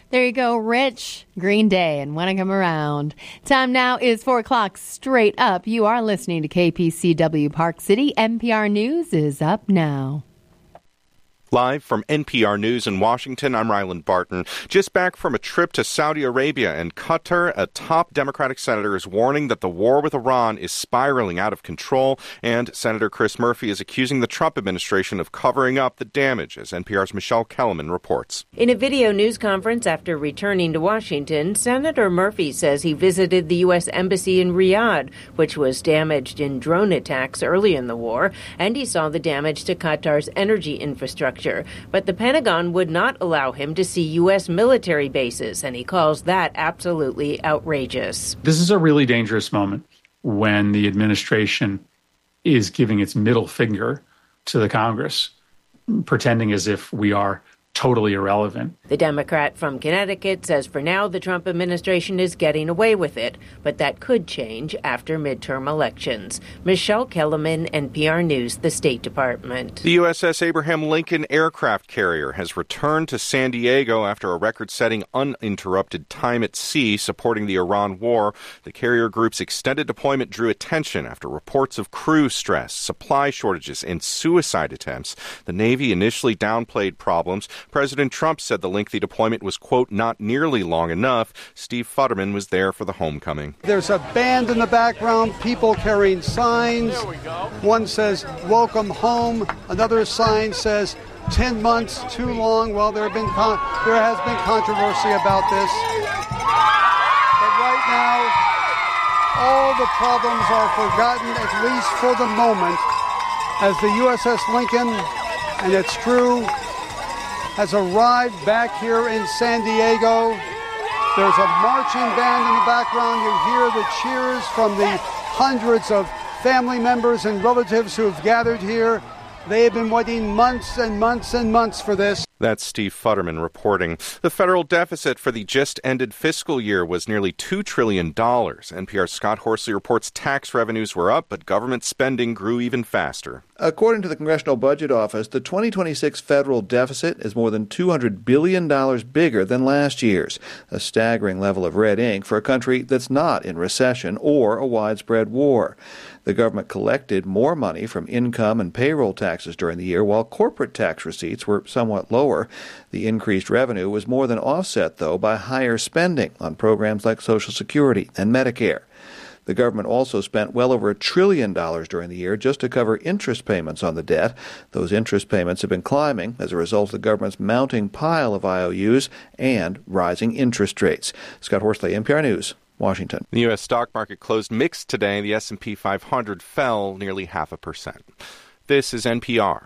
There you go, Rich. Green Day and Wanna Come Around. Time now is 4 o'clock straight up. You are listening to KPCW Park City. NPR News is up now. Live from NPR News in Washington, I'm Ryland Barton. Just back from a trip to Saudi Arabia and Qatar, a top Democratic senator is warning that the war with Iran is spiraling out of control, and Senator Chris Murphy is accusing the Trump administration of covering up the damage, as NPR's Michelle Kellerman reports. In a video news conference after returning to Washington, Senator Murphy says he visited the U.S. Embassy in Riyadh, which was damaged in drone attacks early in the war, and he saw the damage to Qatar's energy infrastructure. But the Pentagon would not allow him to see U.S. military bases, and he calls that absolutely outrageous. This is a really dangerous moment when the administration is giving its middle finger to the Congress, pretending as if we are totally irrelevant. The Democrat from Connecticut says for now the Trump administration is getting away with it, but that could change after midterm elections. Michelle Kellerman, NPR News, the State Department. The USS Abraham Lincoln aircraft carrier has returned to San Diego after a record-setting uninterrupted time at sea supporting the Iran war. The carrier group's extended deployment drew attention after reports of crew stress, supply shortages, and suicide attempts. The Navy initially downplayed problems. President Trump said the lengthy deployment was, quote, not nearly long enough. Steve Futterman was there for the homecoming. There's a band in the background, people carrying signs. One says, welcome home. Another sign says, 10 months too long. Well, there has been controversy about this. But right now, all the problems are forgotten, at least for the moment, as the USS Lincoln, and its crew, has arrived back here in San Diego. There's a marching band in the background. You hear the cheers from the hundreds of family members and relatives who have gathered here. They have been waiting months and months and months for this. That's Steve Futterman reporting. The federal deficit for the just-ended fiscal year was nearly $2 trillion. NPR's Scott Horsley reports tax revenues were up, but government spending grew even faster. According to the Congressional Budget Office, the 2026 federal deficit is more than $200 billion bigger than last year's, a staggering level of red ink for a country that's not in recession or a widespread war. The government collected more money from income and payroll taxes during the year, while corporate tax receipts were somewhat lower. The increased revenue was more than offset, though, by higher spending on programs like Social Security and Medicare. The government also spent well over $1 trillion during the year just to cover interest payments on the debt. Those interest payments have been climbing as a result of the government's mounting pile of IOUs and rising interest rates. Scott Horsley, NPR News, Washington. The U.S. stock market closed mixed today. The S&P 500 fell nearly 0.5%. This is NPR.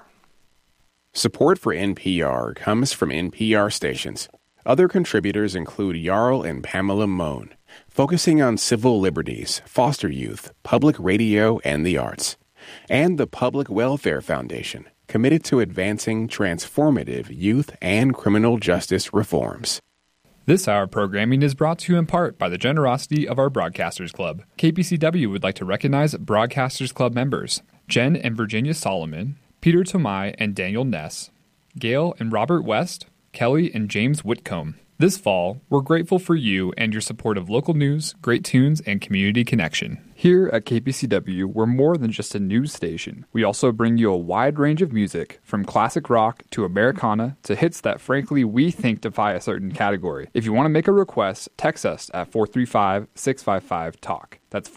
Support for NPR comes from NPR stations. Other contributors include Jarl and Pamela Mohn, focusing on civil liberties, foster youth, public radio, and the arts. And the Public Welfare Foundation, committed to advancing transformative youth and criminal justice reforms. This hour of programming is brought to you in part by the generosity of our Broadcasters Club. KPCW would like to recognize Broadcasters Club members Jen and Virginia Solomon, Peter Tomei and Daniel Ness, Gail and Robert West, Kelly and James Whitcomb. This fall, we're grateful for you and your support of local news, great tunes, and community connection. Here at KPCW, we're more than just a news station. We also bring you a wide range of music, from classic rock to Americana to hits that frankly we think defy a certain category. If you want to make a request, text us at 435-655-TALK. That's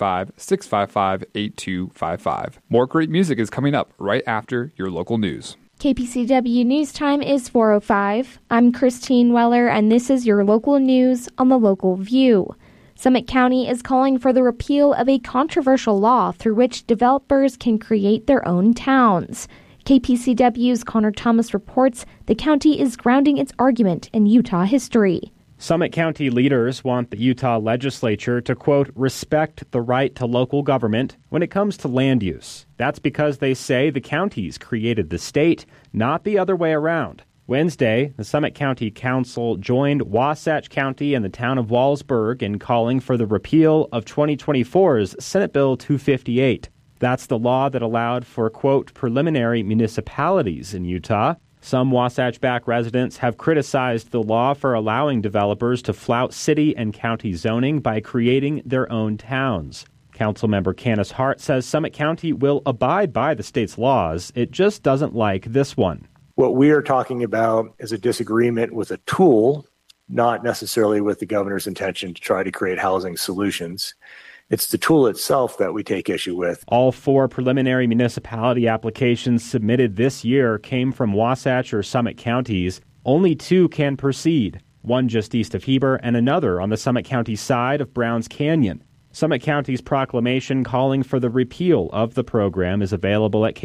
435-655-8255. More great music is coming up right after your local news. KPCW News Time is 4:05. I'm Christine Weller, and this is your local news on the Local View. Summit County is calling for the repeal of a controversial law through which developers can create their own towns. KPCW's Connor Thomas reports the county is grounding its argument in Utah history. Summit County leaders want the Utah legislature to, quote, respect the right to local government when it comes to land use. That's because they say the counties created the state, not the other way around. Wednesday, the Summit County Council joined Wasatch County and the town of Wallsburg in calling for the repeal of 2024's Senate Bill 258. That's the law that allowed for, quote, preliminary municipalities in Utah. Some Wasatch-Back residents have criticized the law for allowing developers to flout city and county zoning by creating their own towns. Councilmember Candace Hart says Summit County will abide by the state's laws. It just doesn't like this one. What we are talking about is a disagreement with a tool, not necessarily with the governor's intention to try to create housing solutions. It's the tool itself that we take issue with. All 4 preliminary municipality applications submitted this year came from Wasatch or Summit counties. Only 2 can proceed, one just east of Heber and another on the Summit County side of Browns Canyon. Summit County's proclamation calling for the repeal of the program is available at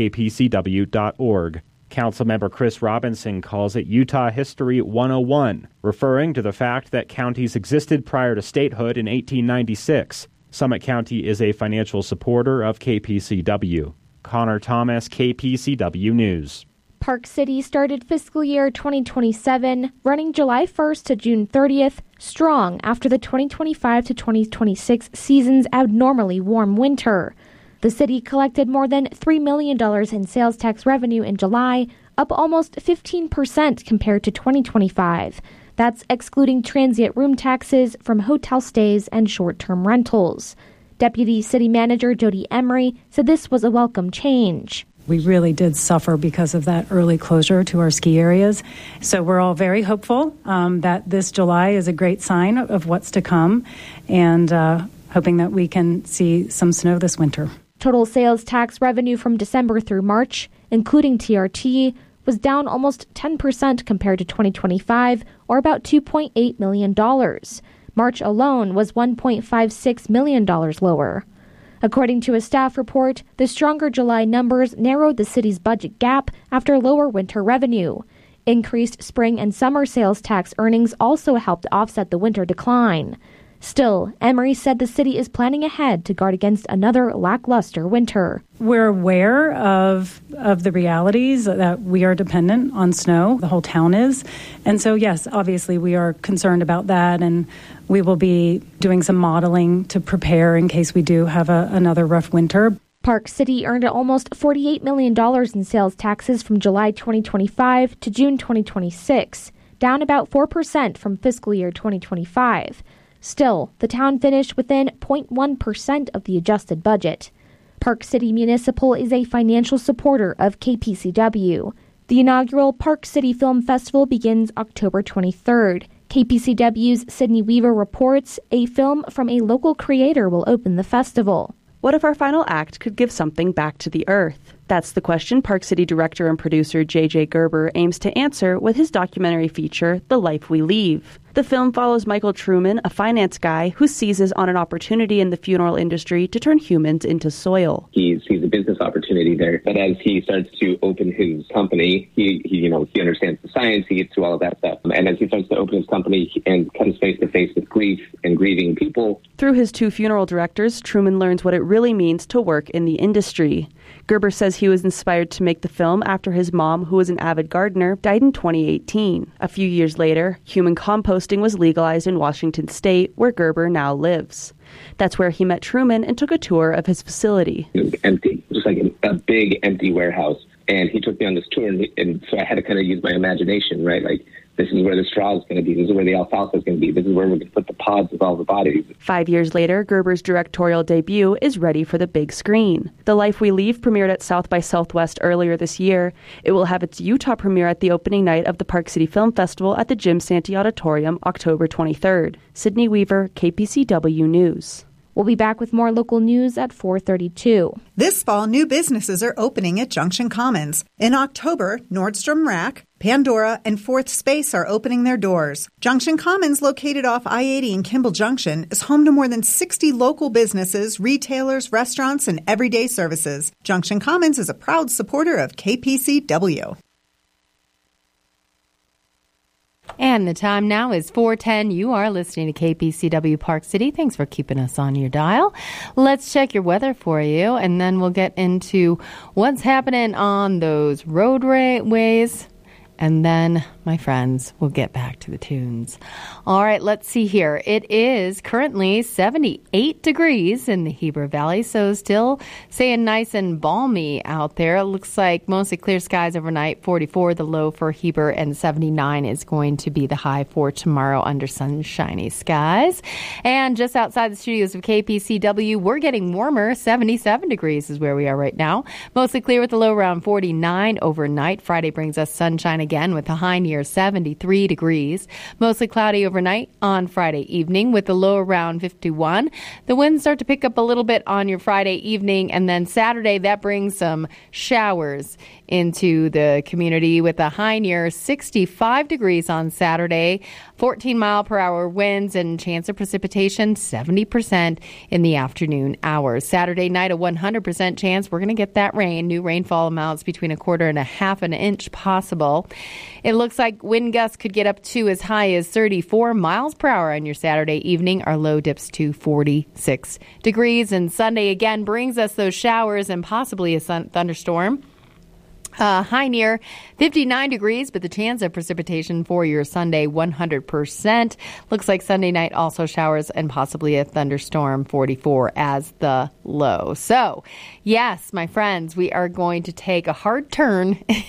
kpcw.org. Councilmember Chris Robinson calls it Utah History 101, referring to the fact that counties existed prior to statehood in 1896. Summit County is a financial supporter of KPCW. Connor Thomas, KPCW News. Park City started fiscal year 2027, running July 1st to June 30th, strong after the 2025 to 2026 season's abnormally warm winter. The city collected more than $3 million in sales tax revenue in July, up almost 15% compared to 2025. That's excluding transient room taxes from hotel stays and short-term rentals. Deputy City Manager Jody Emery said this was a welcome change. We really did suffer because of that early closure to our ski areas. So we're all very hopeful that this July is a great sign of what's to come, and hoping that we can see some snow this winter. Total sales tax revenue from December through March, including TRT, was down almost 10% compared to 2025, or about $2.8 million. March alone was $1.56 million lower. According to a staff report, the stronger July numbers narrowed the city's budget gap after lower winter revenue. Increased spring and summer sales tax earnings also helped offset the winter decline. Still, Emery said the city is planning ahead to guard against another lackluster winter. We're aware of the realities that we are dependent on snow. The whole town is. And so, yes, obviously we are concerned about that, and we will be doing some modeling to prepare in case we do have another rough winter. Park City earned almost $48 million in sales taxes from July 2025 to June 2026, down about 4% from fiscal year 2025. Still, the town finished within 0.1% of the adjusted budget. Park City Municipal is a financial supporter of KPCW. The inaugural Park City Film Festival begins October 23rd. KPCW's Sydney Weaver reports a film from a local creator will open the festival. What if our final act could give something back to the earth? That's the question Park City director and producer J.J. Gerber aims to answer with his documentary feature, The Life We Leave. The film follows Michael Truman, a finance guy who seizes on an opportunity in the funeral industry to turn humans into soil. He sees a business opportunity there, but as he starts to open his company, he understands the science, he gets through all of that stuff. And as he starts to open his company and comes face to face with grief and grieving people. Through his 2 funeral directors, Truman learns what it really means to work in the industry. Gerber says he was inspired to make the film after his mom, who was an avid gardener, died in 2018. A few years later, human composting was legalized in Washington state, where Gerber now lives. That's where he met Truman and took a tour of his facility. It was empty, just like a big empty warehouse. And he took me on this tour, and so I had to kind of use my imagination, right? Like, this is where the straw is going to be. This is where the alfalfa is going to be. This is where we're going to put the pods with all the bodies. 5 years later, Gerber's directorial debut is ready for the big screen. The Life We Leave premiered at South by Southwest earlier this year. It will have its Utah premiere at the opening night of the Park City Film Festival at the Jim Santee Auditorium, October 23rd. Sydney Weaver, KPCW News. We'll be back with more local news at 4:32. This fall, new businesses are opening at Junction Commons. In October, Nordstrom Rack, Pandora, and Fourth Space are opening their doors. Junction Commons, located off I-80 in Kimball Junction, is home to more than 60 local businesses, retailers, restaurants, and everyday services. Junction Commons is a proud supporter of KPCW. And the time now is 4:10. You are listening to KPCW Park City. Thanks for keeping us on your dial. Let's check your weather for you, and then we'll get into what's happening on those roadways And then, my friends, we'll get back to the tunes. All right, let's see here. It is currently 78 degrees in the Heber Valley, so still staying nice and balmy out there. It looks like mostly clear skies overnight, 44 the low for Heber, and 79 is going to be the high for tomorrow under sunshiny skies. And just outside the studios of KPCW, we're getting warmer. 77 degrees is where we are right now. Mostly clear with the low around 49 overnight. Friday brings us sunshine again with a high near 73 degrees. Mostly cloudy overnight on Friday evening with the low around 51. The winds start to pick up a little bit on your Friday evening, and then Saturday that brings some showers into the community with a high near 65 degrees on Saturday, 14 mile per hour winds, and chance of precipitation 70% in the afternoon hours. Saturday night, a 100% chance we're going to get that rain. New rainfall amounts between a quarter and a half an inch possible. It looks like wind gusts could get up to as high as 34 miles per hour on your Saturday evening. Our low dips to 46 degrees. And Sunday again brings us those showers and possibly a thunderstorm. High near 59 degrees, but the chance of precipitation for your Sunday, 100%. Looks like Sunday night also showers and possibly a thunderstorm, 44 as the low. So, yes, my friends, we are going to take a hard turn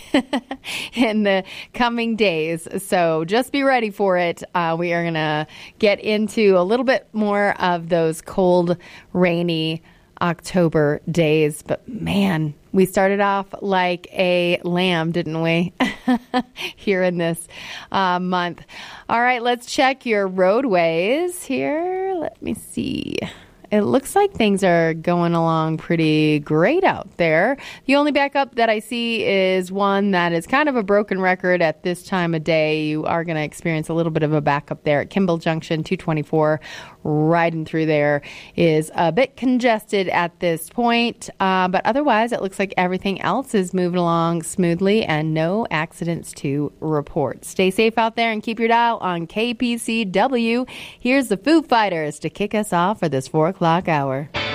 in the coming days. So just be ready for it. We are going to get into a little bit more of those cold, rainy October days. But man, we started off like a lamb, didn't we? Here in this month. All right, let's check your roadways here. Let me see. It looks like things are going along pretty great out there. The only backup that I see is one that is kind of a broken record at this time of day. You are going to experience a little bit of a backup there at Kimball Junction, 224. Riding through there is a bit congested at this point. But otherwise, it looks like everything else is moving along smoothly and no accidents to report. Stay safe out there and keep your dial on KPCW. Here's the Foo Fighters to kick us off for this 4 o'clock hour.